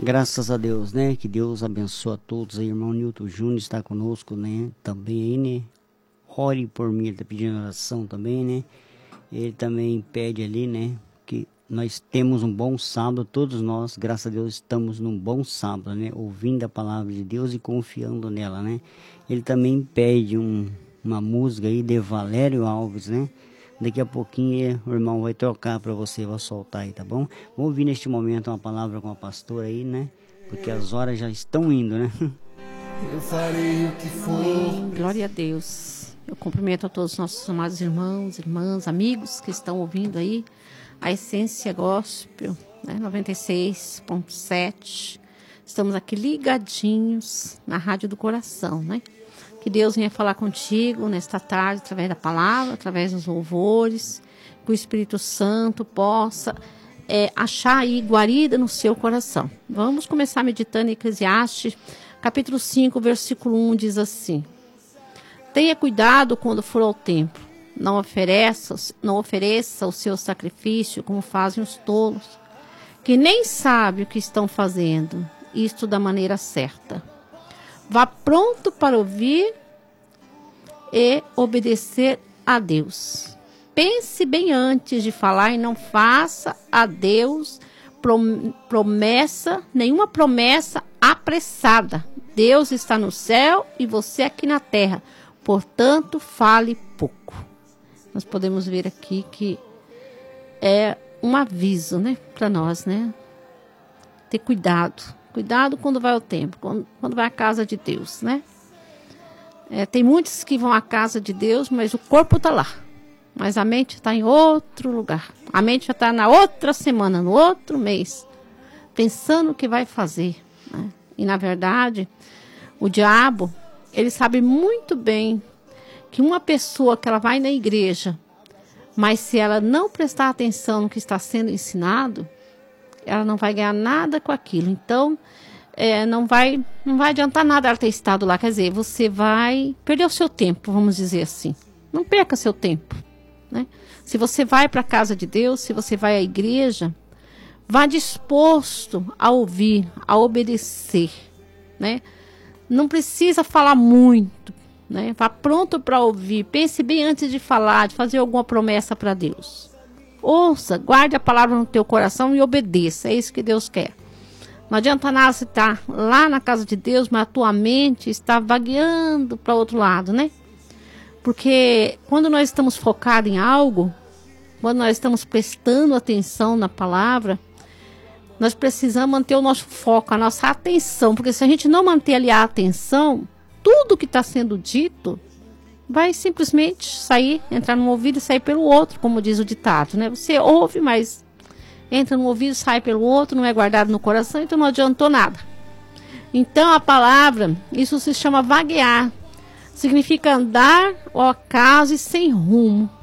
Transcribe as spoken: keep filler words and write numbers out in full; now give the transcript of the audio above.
Graças a Deus, né? Que Deus abençoe a todos. Aí, irmão Newton Júnior está conosco, né? Também aí, né? Ore por mim, ele está pedindo oração também, né? Ele também pede ali, né? Que nós temos um bom sábado, todos nós, graças a Deus, estamos num bom sábado, né? Ouvindo a palavra de Deus e confiando nela, né? Ele também pede um, uma música aí de Valério Alves, né? Daqui a pouquinho o irmão vai trocar para você, vai soltar aí, tá bom? Vamos ouvir neste momento uma palavra com a pastora aí, né? Porque as horas já estão indo, né? Eu farei o que for. Amém. Glória a Deus. Eu cumprimento a todos os nossos amados irmãos, irmãs, amigos que estão ouvindo aí a Essência Gospel, né? noventa e seis ponto sete. Estamos aqui ligadinhos na Rádio do Coração, né? Que Deus venha falar contigo nesta tarde, através da palavra, através dos louvores, que o Espírito Santo possa é, achar aí guarida no seu coração. Vamos começar meditando em Eclesiastes, capítulo cinco, versículo um, diz assim: tenha cuidado quando for ao templo, não ofereça, não ofereça o seu sacrifício como fazem os tolos, que nem sabem o que estão fazendo, isto da maneira certa. Vá pronto para ouvir e obedecer a Deus. Pense bem antes de falar e não faça a Deus promessa, nenhuma promessa apressada. Deus está no céu e você aqui na terra. Portanto, fale pouco. Nós podemos ver aqui que é um aviso, né, para nós, né? Ter cuidado. Cuidado quando vai ao templo, quando, quando vai à casa de Deus, né? É, tem muitos que vão à casa de Deus, mas o corpo está lá. Mas a mente está em outro lugar. A mente já está na outra semana, no outro mês, pensando o que vai fazer, né? E, na verdade, o diabo, ele sabe muito bem que uma pessoa que ela vai na igreja, mas se ela não prestar atenção no que está sendo ensinado, ela não vai ganhar nada com aquilo. Então, é, não, vai, não vai adiantar nada ela ter estado lá. Quer dizer, você vai perder o seu tempo, vamos dizer assim. Não perca seu tempo, né? Se você vai para a casa de Deus, se você vai à igreja, vá disposto a ouvir, a obedecer, né? Não precisa falar muito, né? Vá pronto para ouvir. Pense bem antes de falar, de fazer alguma promessa para Deus. Ouça, guarde a palavra no teu coração e obedeça. É isso que Deus quer. Não adianta nada você estar lá na casa de Deus, mas a tua mente está vagueando para outro lado, né? Porque quando nós estamos focados em algo, quando nós estamos prestando atenção na palavra, nós precisamos manter o nosso foco, a nossa atenção. Porque se a gente não manter ali a atenção, tudo que está sendo dito vai simplesmente sair, entrar num ouvido e sair pelo outro, como diz o ditado, né? Você ouve, mas entra no ouvido, sai pelo outro, não é guardado no coração, então não adiantou nada. Então a palavra, isso se chama vaguear. Significa andar ao acaso e sem rumo.